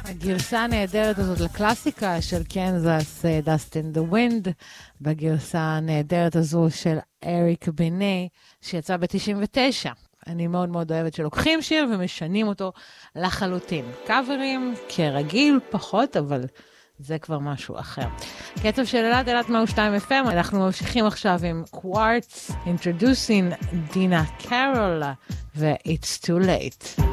הגרסה הנהדרת הזאת לקלאסיקה של קנזס, Dust in the Wind, בגרסה הנהדרת הזו של אריק בנה, שיצא ב-99. אני מאוד מאוד אוהבת שלוקחים שיר ומשנים אותו לחלוטין. קאברים כרגיל פחות, אבל זה כבר משהו אחר. קצב של אלת 102 FM, אנחנו ממשיכים עכשיו עם קווארטס, introducing דינה קרול ו-It's Too Late.